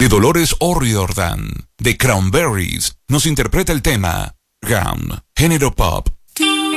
Dolores O'Riordan, de Cranberries, nos interpreta el tema Gone, género pop,